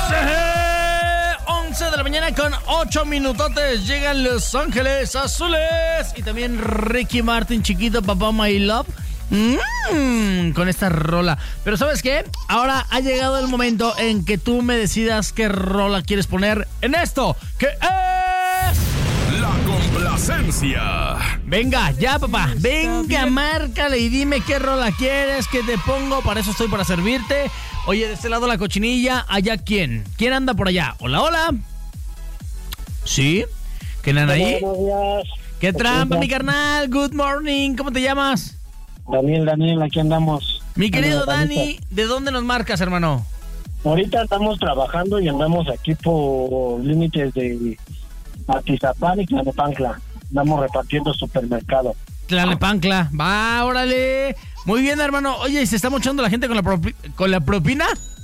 11 de la mañana con 8 minutotes. Llegan Los Ángeles Azules. Y también Ricky Martin, chiquito, papá, my love. Con esta rola. Pero ¿sabes qué? Ahora ha llegado el momento en que tú me decidas qué rola quieres poner en esto, que es... La complacencia. Venga, ya, papá. Venga, márcale y dime qué rola quieres, que te pongo. Para eso estoy, para servirte. Oye, de este lado la cochinilla, allá ¿quién? ¿Quién anda por allá? Hola, hola. ¿Sí? ¿Quién anda ahí? Buenos días. ¿Qué trampa, mi carnal? Good morning. ¿Cómo te llamas? Daniel, aquí andamos. Mi querido Ando, Dani, ¿de dónde nos marcas, hermano? Ahorita estamos trabajando y andamos aquí por límites de Atizapán y Tlalnepantla. Andamos repartiendo supermercado. Tlalnepantla. Va, órale. Muy bien, hermano. Oye, ¿y se está mochando la gente con la propina?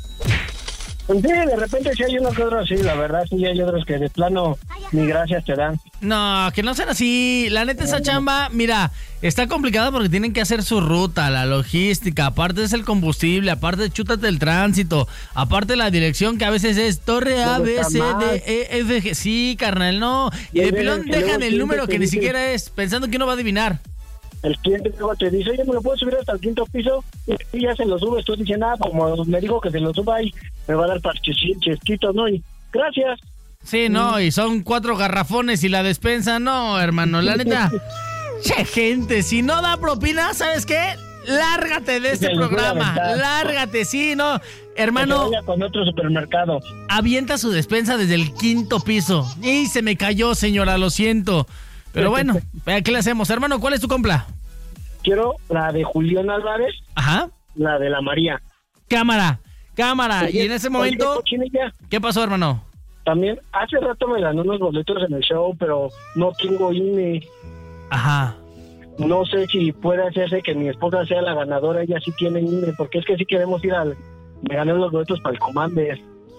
Pues sí, de repente sí hay uno que otro así, la verdad sí hay otros que de plano ni gracias te dan. No, que no sean así. La neta, esa chamba, mira, está complicada porque tienen que hacer su ruta, la logística, aparte es el combustible, aparte chútate el tránsito, aparte la dirección que a veces es Torre A, B, C, D, E, F, G. Sí, carnal, no. Y de pilón dejan el número que ni siquiera es, pensando que uno va a adivinar. El cliente luego te dice, oye, ¿me lo puedo subir hasta el 5º piso? Y ya se lo subes, tú dices, nada, como me dijo que se lo suba ahí, me va a dar chesquitos, ¿no? Y gracias. Sí, no, y son 4 garrafones y la despensa, no, hermano, la neta. Che, gente, si no da propina, ¿sabes qué? Lárgate de este programa, lárgate, sí, no, hermano. Que vaya con otro supermercado. Avienta su despensa desde el 5º piso. Y se me cayó, señora, lo siento. Pero bueno, ¿qué le hacemos? Hermano, ¿cuál es tu compra? Quiero la de Julián Álvarez. Ajá. La de la María. Cámara. Oye, y en ese momento, ¿qué pasó, hermano? También, hace rato me ganó unos boletos en el show, pero no tengo INE. Ajá. No sé si puede hacerse que mi esposa sea la ganadora, ella sí tiene INE, porque es que sí queremos ir me gané los boletos para el Commander.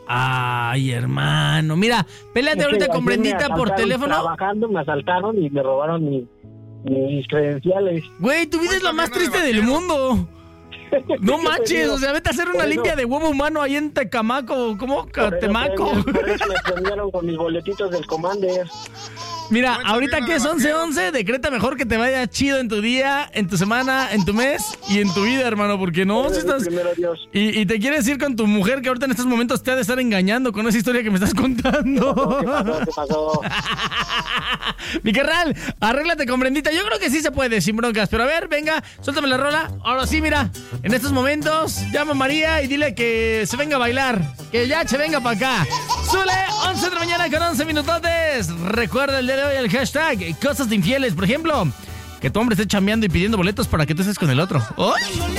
Ay, hermano. Mira, pélate ahorita con Brendita por teléfono. Trabajando, me asaltaron y me robaron mis credenciales. Güey, tu vida es la más triste del mundo. No manches, o sea, vete a hacer una limpia de huevo humano ahí en Tecamaco. ¿Cómo? Temaco. Por eso me prendieron con mis boletitos del Commander. Mira, ahorita que es 11-11, decreta mejor que te vaya chido en tu día, en tu semana, en tu mes y en tu vida, hermano, porque no, si estás... Y te quieres ir con tu mujer que ahorita en estos momentos te ha de estar engañando con esa historia que me estás contando. ¿Qué pasó? Mi carnal, arréglate con Brendita. Yo creo que sí se puede, sin broncas. Pero a ver, venga, suéltame la rola. Ahora sí, mira, en estos momentos llama a María y dile que se venga a bailar. Que ya se venga para acá. Sule, 11 de la mañana con 11 minutotes. Recuerda el día de hoy el hashtag cosas de infieles. Por ejemplo, que tu hombre esté chambeando y pidiendo boletos para que tú estés con el otro. ¡Oh!